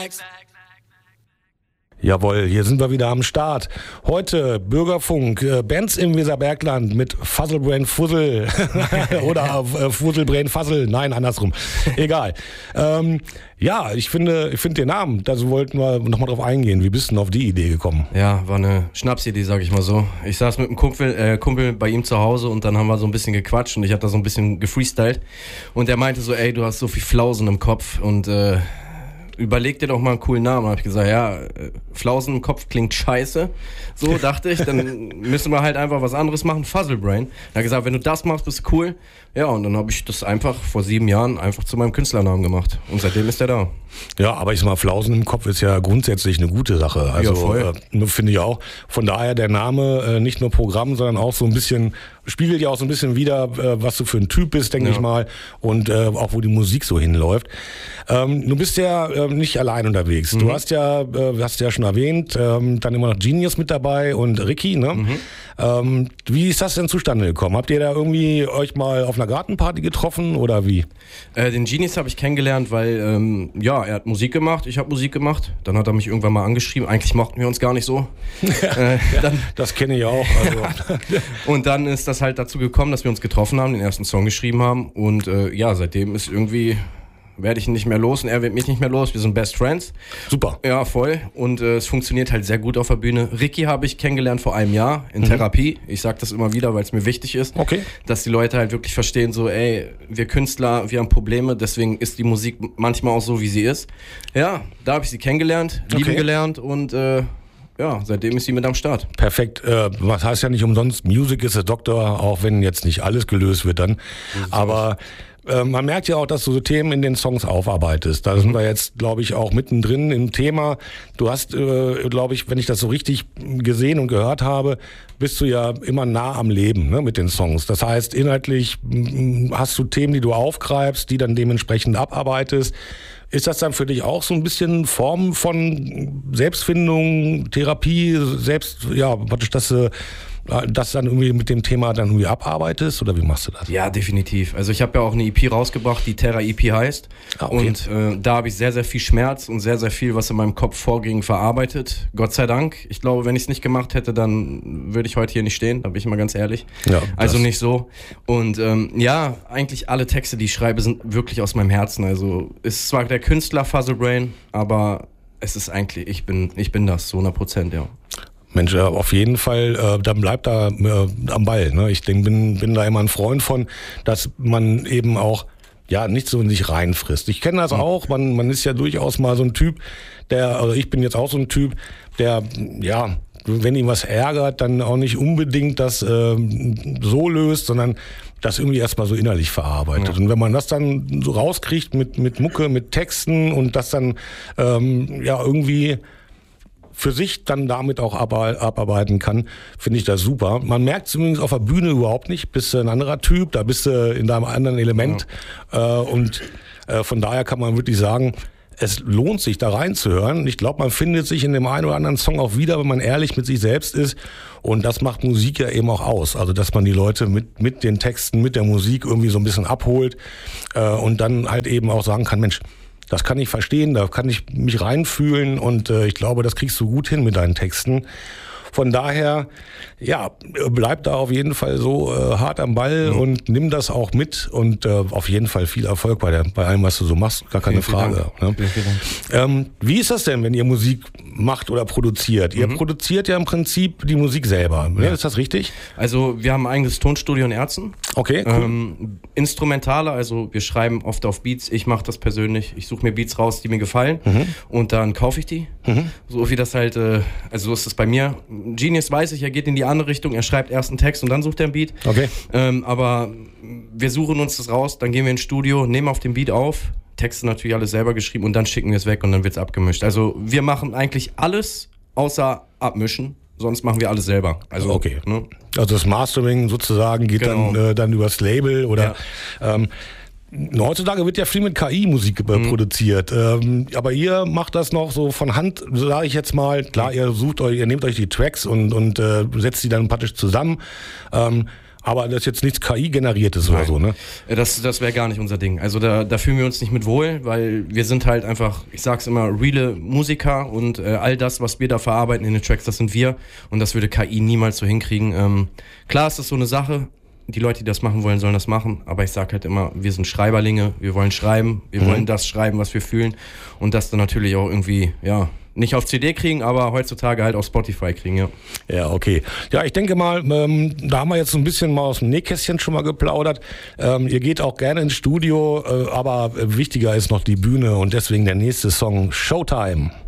Jawohl, hier sind wir wieder am Start. Heute Bürgerfunk, Bands im Weserbergland mit Fuzzlebrain Fuzzle oder Fuzzlebrain Fuzzle, nein, andersrum. Egal. Ja, ich finde den Namen, da wollten wir nochmal drauf eingehen. Wie bist du denn auf die Idee gekommen? Ja, war eine Schnapsidee, sag ich mal so. Ich saß mit einem Kumpel bei ihm zu Hause und dann haben wir so ein bisschen gequatscht und ich habe da so ein bisschen gefreestylt. Und er meinte so, ey, du hast so viel Flausen im Kopf und überleg dir doch mal einen coolen Namen. Da habe ich gesagt, ja, Flausen im Kopf klingt scheiße. So dachte ich, dann müssen wir halt einfach was anderes machen, Fuzzlebrain. Er hat gesagt, wenn du das machst, bist du cool. Ja, und dann habe ich das einfach vor 7 Jahren einfach zu meinem Künstlernamen gemacht. Und seitdem ist der da. Ja, aber ich sag mal, Flausen im Kopf ist ja grundsätzlich eine gute Sache. Also ja, finde ich auch. Von daher der Name nicht nur Programm, sondern auch so ein bisschen, spiegelt ja auch so ein bisschen wider, was du für ein Typ bist, denke ich mal. Und auch wo die Musik so hinläuft. Du bist ja nicht allein unterwegs. Du hast ja schon erwähnt, dann immer noch Genius mit dabei und Ricky, ne? Wie ist das denn zustande gekommen? Habt ihr da irgendwie euch mal auf einer Gartenparty getroffen oder wie? Den Genius habe ich kennengelernt, weil er hat Musik gemacht, ich habe Musik gemacht. Dann hat er mich irgendwann mal angeschrieben. Eigentlich mochten wir uns gar nicht so. Das kenne ich auch. Also. Und dann ist das halt dazu gekommen, dass wir uns getroffen haben, den ersten Song geschrieben haben. Und seitdem ist irgendwie... werde ich ihn nicht mehr los und er wird mich nicht mehr los. Wir sind Best Friends. Super. Ja, voll. Und es funktioniert halt sehr gut auf der Bühne. Ricky habe ich kennengelernt vor einem Jahr in Therapie. Ich sage das immer wieder, weil es mir wichtig ist. Okay. Dass die Leute halt wirklich verstehen, so, ey, wir Künstler, wir haben Probleme, deswegen ist die Musik manchmal auch so, wie sie ist. Ja, da habe ich sie kennengelernt, lieben gelernt und seitdem ist sie mit am Start. Perfekt. Was heißt ja nicht umsonst, Music is a Doctor, auch wenn jetzt nicht alles gelöst wird dann. Aber man merkt ja auch, dass du so Themen in den Songs aufarbeitest. Da sind wir jetzt, glaube ich, auch mittendrin im Thema. Du hast, glaube ich, wenn ich das so richtig gesehen und gehört habe, bist du ja immer nah am Leben, ne, mit den Songs. Das heißt, inhaltlich hast du Themen, die du aufgreifst, die dann dementsprechend abarbeitest. Ist das dann für dich auch so ein bisschen Form von Selbstfindung, Therapie, das dann irgendwie mit dem Thema dann irgendwie abarbeitest oder wie machst du das? Ja, definitiv. Also ich habe ja auch eine EP rausgebracht, die Terra EP heißt. Okay. Und da habe ich sehr, sehr viel Schmerz und sehr, sehr viel, was in meinem Kopf vorging, verarbeitet. Gott sei Dank. Ich glaube, wenn ich es nicht gemacht hätte, dann würde ich heute hier nicht stehen. Da bin ich mal ganz ehrlich. Ja, also nicht so. Und eigentlich alle Texte, die ich schreibe, sind wirklich aus meinem Herzen. Also ist zwar der Künstler Fuzzlebrain, aber es ist eigentlich, ich bin das zu 100%, ja. Mensch, auf jeden Fall, dann bleibt da am Ball. Ne? Ich bin da immer ein Freund von, dass man eben auch nicht so in sich reinfrisst. Ich kenne das auch, man ist ja durchaus mal so ein Typ, ich bin jetzt auch so ein Typ, der, wenn ihm was ärgert, dann auch nicht unbedingt das so löst, sondern das irgendwie erstmal so innerlich verarbeitet. Ja. Und wenn man das dann so rauskriegt mit Mucke, mit Texten und das dann irgendwie für sich dann damit auch abarbeiten kann, finde ich das super. Man merkt es übrigens auf der Bühne überhaupt nicht, bist du ein anderer Typ, da bist du in deinem anderen Element und von daher kann man wirklich sagen, es lohnt sich da reinzuhören. Ich glaube, man findet sich in dem einen oder anderen Song auch wieder, wenn man ehrlich mit sich selbst ist und das macht Musik ja eben auch aus, also dass man die Leute mit den Texten, mit der Musik irgendwie so ein bisschen abholt und dann halt eben auch sagen kann, Mensch, das kann ich verstehen, da kann ich mich reinfühlen und ich glaube, das kriegst du gut hin mit deinen Texten. Von daher, bleib da auf jeden Fall so hart am Ball und nimm das auch mit und auf jeden Fall viel Erfolg bei allem, was du so machst, gar keine Frage. Ne? Wie ist das denn, wenn ihr Musik macht oder produziert? Ihr produziert ja im Prinzip die Musik selber, ne? Ist das richtig? Also wir haben ein eigenes Tonstudio in Erzen. Okay, cool. Instrumentale, also wir schreiben oft auf Beats, ich mache das persönlich, ich suche mir Beats raus, die mir gefallen und dann kaufe ich die. So wie das halt, also so ist es bei mir. Genius weiß ich, er geht in die andere Richtung, er schreibt erst einen Text und dann sucht er einen Beat. Okay. Aber wir suchen uns das raus, dann gehen wir ins Studio, nehmen auf den Beat auf, Texte natürlich alles selber geschrieben und dann schicken wir es weg und dann wird es abgemischt. Also wir machen eigentlich alles außer abmischen, sonst machen wir alles selber. Also, okay. Ne? Also das Mastering sozusagen geht dann übers Label oder... Heutzutage wird ja viel mit KI-Musik produziert, aber ihr macht das noch so von Hand, sage ich jetzt mal. Klar, ihr nehmt euch die Tracks und setzt die dann praktisch zusammen. aber das ist jetzt nichts KI-generiertes oder so, ne? Das wäre gar nicht unser Ding. Also da fühlen wir uns nicht mit wohl, weil wir sind halt einfach, ich sag's immer, reale Musiker und all das, was wir da verarbeiten in den Tracks, das sind wir und das würde KI niemals so hinkriegen. Klar ist das so eine Sache, die Leute, die das machen wollen, sollen das machen, aber ich sag halt immer, wir sind Schreiberlinge, wir wollen schreiben, wir wollen das schreiben, was wir fühlen und das dann natürlich auch irgendwie, ja, nicht auf CD kriegen, aber heutzutage halt auf Spotify kriegen, ja. Ja, okay. Ja, ich denke mal, da haben wir jetzt so ein bisschen mal aus dem Nähkästchen schon mal geplaudert. Ihr geht auch gerne ins Studio, aber wichtiger ist noch die Bühne und deswegen der nächste Song, Showtime.